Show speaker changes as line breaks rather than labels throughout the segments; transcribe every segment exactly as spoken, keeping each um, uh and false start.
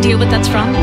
idea what that's from?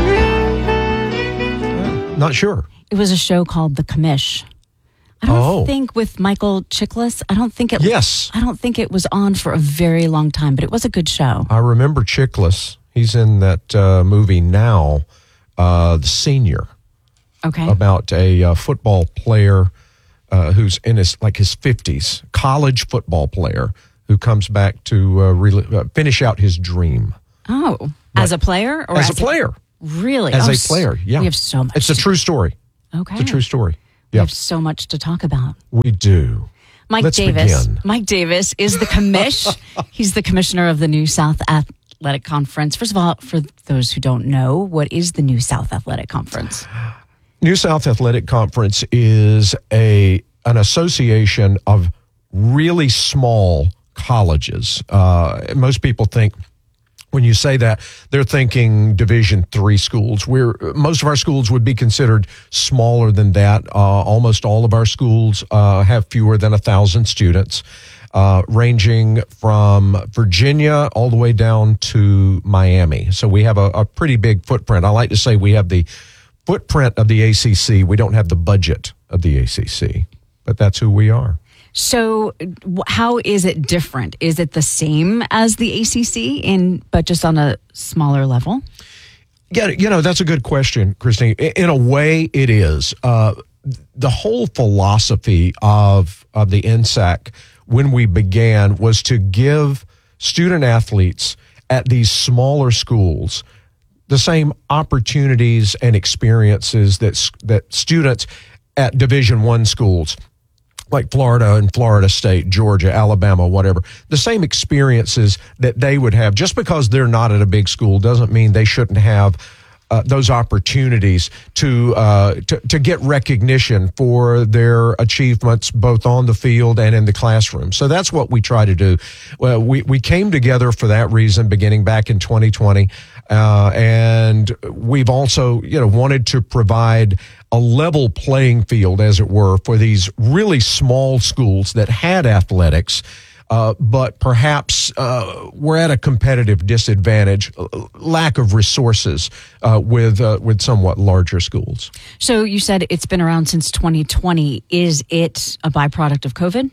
Not sure.
It was a show called The Commish. I don't
Oh.
think with Michael Chiklis. I don't think it.
Yes.
I don't think it was on for a very long time, but it was a good show.
I remember Chiklis. He's in that uh, movie now, uh, The Senior,
Okay.
about a uh, football player uh, who's in his like his fifties, college football player who comes back to uh, re- uh, finish out his dream.
Oh, as a player or
As a player.
Really?
As
Oh,
a player, yeah.
We have so much.
It's a
to-
true story.
Okay.
It's a true story.
We
Yeah,
have so much to talk about.
we do.
Mike
Let's
Davis.
begin.
Mike Davis is the commish. He's the commissioner of the New South Athletic Conference. First of all, for those who don't know, what is the New South Athletic Conference?
New South Athletic Conference is a an association of really small colleges. Uh, most people think when you say that, they're thinking Division three schools. We're most of our schools would be considered smaller than that. Uh, almost all of our schools uh, have fewer than a thousand students, uh, ranging from Virginia all the way down to Miami. So we have a, a pretty big footprint. I like to say we have the footprint of the A C C. We don't have the budget of the A C C, but that's who we are.
So, w- how is it different? Is it the same as the A C C, in but just on a smaller level?
Yeah, you know, that's a good question, Christine. I- In a way, it is. Uh, the whole philosophy of, of the N S A C when we began was to give student athletes at these smaller schools the same opportunities and experiences that, s- that students at Division One schools like Florida and Florida State, Georgia, Alabama, whatever, the same experiences that they would have. Just because they're not at a big school doesn't mean they shouldn't have uh, those opportunities to, uh, to to get recognition for their achievements both on the field and in the classroom. So that's what we try to do. Well, we, we came together for that reason beginning back in twenty twenty. Uh, and we've also, you know, wanted to provide a level playing field, as it were, for these really small schools that had athletics, uh, but perhaps uh, were at a competitive disadvantage, lack of resources uh, with uh, with somewhat larger schools.
So, you said it's been around since twenty twenty. Is it a byproduct of COVID?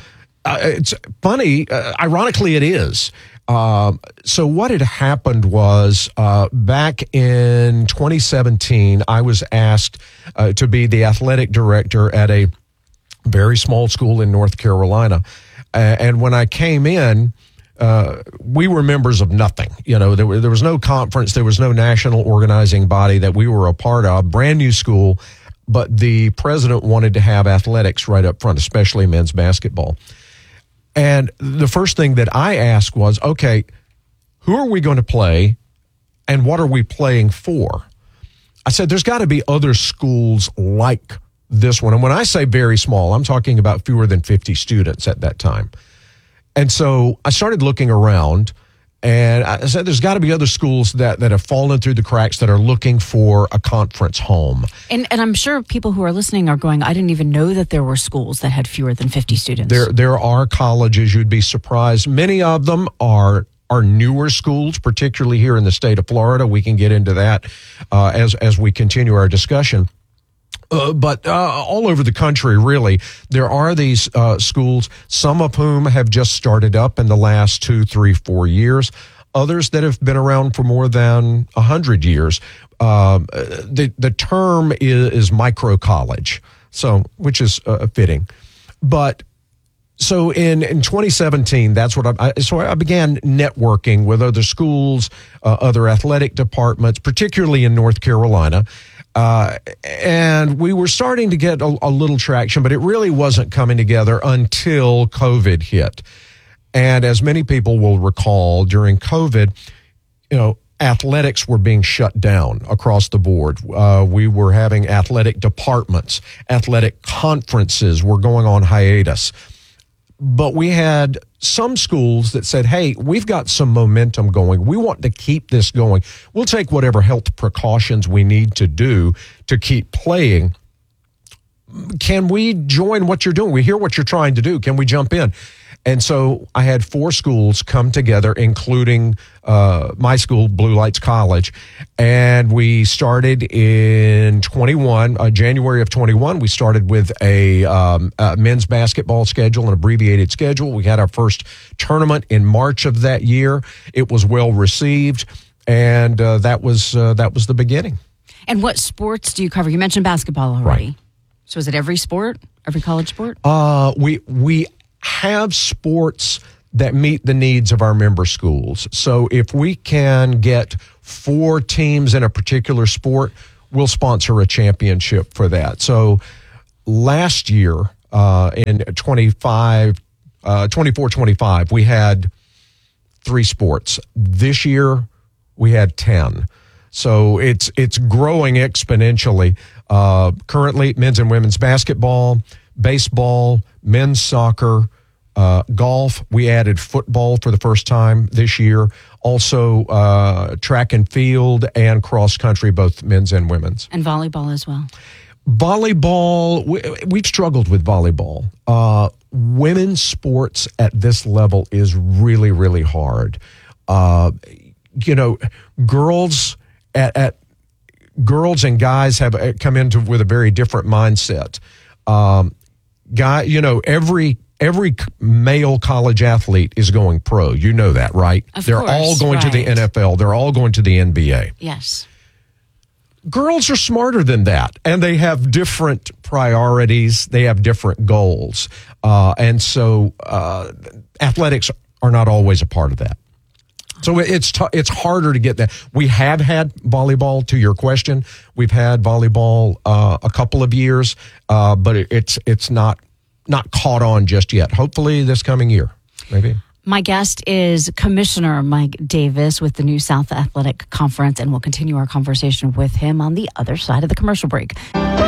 Uh, it's funny. Uh, ironically, it is. Um, so what had happened was uh, back in twenty seventeen, I was asked uh, to be the athletic director at a very small school in North Carolina. Uh, and when I came in, uh, we were members of nothing. You know, there, were, there was no conference. There was no national organizing body that we were a part of. Brand new school. But the president wanted to have athletics right up front, especially men's basketball. And the first thing that I asked was, okay, who are we going to play and what are we playing for? I said, there's got to be other schools like this one. And when I say very small, I'm talking about fewer than fifty students at that time. And so I started looking around and I said, there's got to be other schools that, that have fallen through the cracks that are looking for a conference home.
And and I'm sure people who are listening are going, I didn't even know that there were schools that had fewer than fifty students.
There there are colleges, you'd be surprised. Many of them are are newer schools, particularly here in the state of Florida. We can get into that uh, as as we continue our discussion. Uh, but uh, all over the country, really, there are these uh, schools, some of whom have just started up in the last two, three, four years. Others that have been around for more than a hundred years. Um, the the term is, is micro college, so which is uh, fitting. But so in, in twenty seventeen, that's what I, I so I began networking with other schools, uh, other athletic departments, particularly in North Carolina. Uh, and we were starting to get a, a little traction, but it really wasn't coming together until COVID hit. And as many people will recall, during COVID, you know, athletics were being shut down across the board. Uh, we were having athletic departments, athletic conferences were going on hiatus. But we had some schools that said, hey, we've got some momentum going. We want to keep this going. We'll take whatever health precautions we need to do to keep playing. Can we join what you're doing? We hear what you're trying to do. Can we jump in? And so I had four schools come together, including uh, my school, Blue Lights College. And we started in twenty-one, uh, January of twenty-one. We started with a, um, a men's basketball schedule, an abbreviated schedule. We had our first tournament in March of that year. It was well received, and uh, that was uh, that was the beginning.
And what sports do you cover? You mentioned basketball already.
Right.
So is it every sport, every college sport?
Uh, we we have sports that meet the needs of our member schools. So if we can get four teams in a particular sport, we'll sponsor a championship for that. So last year uh, in twenty-five, uh, twenty-four twenty-five, we had three sports. This year we had ten. So it's it's growing exponentially. Uh, currently, men's and women's basketball, baseball, men's soccer, uh, golf. We added football for the first time this year. Also, uh, track and field and cross country, both men's and women's.
And volleyball as well.
Volleyball, we, we've struggled with volleyball. Uh, women's sports at this level is really, really hard. Uh, you know, girls at, at girls and guys have come into with a very different mindset. Um, guy, you know, every every male college athlete is going pro. You know that, right?
Of
They're
course,
all going
right.
to the N F L. They're all going to the N B A.
Yes.
Girls are smarter than that, and they have different priorities. They have different goals. Uh, and so uh, athletics are not always a part of that. So it's t- it's harder to get that. We have had volleyball, to your question. We've had volleyball uh, a couple of years, uh, but it, it's it's not not caught on just yet. Hopefully this coming year, maybe.
My guest is Commissioner Mike Davis with the New South Athletic Conference, and we'll continue our conversation with him on the other side of the commercial break.